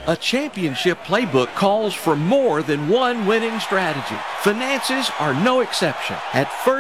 A championship playbook calls for more than one winning strategy. Finances are no exception. At First